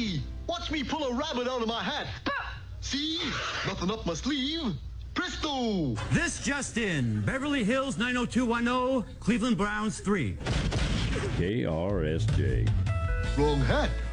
Hey, watch me pull a rabbit out of my hat. See? Nothing up my sleeve. Presto! This just in. Beverly Hills 90210, Cleveland Browns 3. KRSJ. Wrong hat.